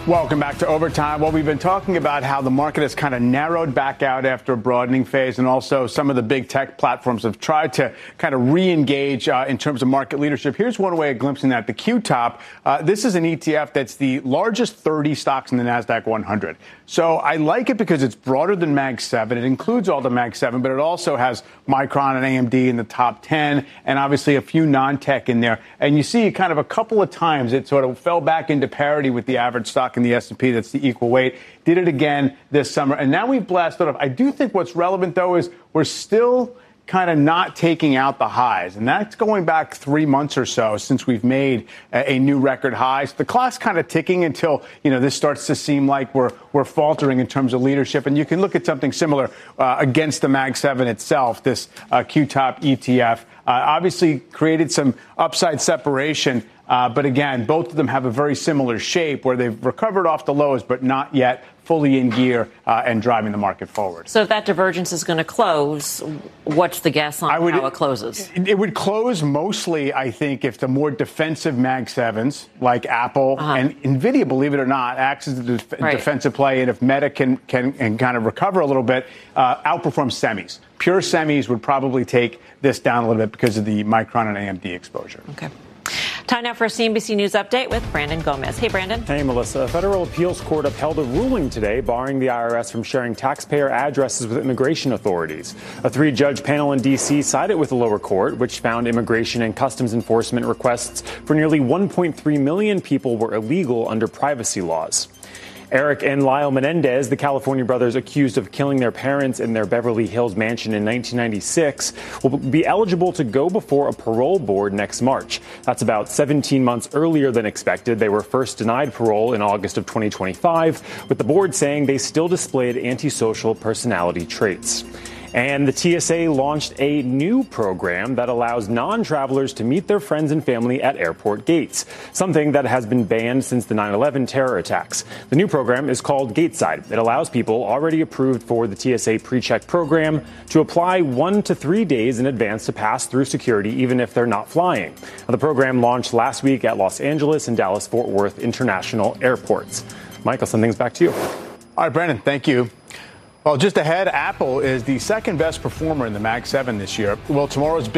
Welcome back to Overtime. Well, we've been talking about how the market has kind of narrowed back out after a broadening phase, and also some of the big tech platforms have tried to kind of re-engage in terms of market leadership. Here's one way of glimpsing that. The QTOP, this is an ETF that's the largest 30 stocks in the NASDAQ 100. So I like it because it's broader than Mag 7. It includes all the Mag 7, but it also has Micron and AMD in the top 10, and obviously a few non-tech in there. And you see kind of a couple of times it sort of fell back into parity with the average stock in the S&P. That's the equal weight. Did it again this summer. And now we've blasted off. I do think what's relevant, though, is we're still kind of not taking out the highs. And that's going back 3 months or so since we've made a new record high. So the clock's kind of ticking until, this starts to seem like we're faltering in terms of leadership. And you can look at something similar against the Mag 7 itself, this QTOP ETF. Obviously created some upside separation. But again, both of them have a very similar shape where they've recovered off the lows, but not yet fully in gear and driving the market forward. So if that divergence is going to close, what's the guess on how it closes? It would close mostly, I think, if the more defensive Mag 7s like Apple and NVIDIA, believe it or not, acts as the defensive play. And if Meta can kind of recover a little bit, outperform semis. Pure semis would probably take this down a little bit because of the Micron and AMD exposure. Okay. Time now for a CNBC News update with Brandon Gomez. Hey, Brandon. Hey, Melissa. A federal appeals court upheld a ruling today barring the IRS from sharing taxpayer addresses with immigration authorities. A 3-judge panel in D.C. sided with the lower court, which found immigration and customs enforcement requests for nearly 1.3 million people were illegal under privacy laws. Eric and Lyle Menendez, the California brothers accused of killing their parents in their Beverly Hills mansion in 1996, will be eligible to go before a parole board next March. That's about 17 months earlier than expected. They were first denied parole in August of 2025, with the board saying they still displayed antisocial personality traits. And the TSA launched a new program that allows non-travelers to meet their friends and family at airport gates, something that has been banned since the 9/11 terror attacks. The new program is called Gateside. It allows people already approved for the TSA PreCheck program to apply 1 to 3 days in advance to pass through security, even if they're not flying. Now, the program launched last week at Los Angeles and Dallas-Fort Worth international airports. Michael, some things back to you. All right, Brandon, thank you. Well, just ahead, Apple is the second best performer in the Mag 7 this year. Well, tomorrow's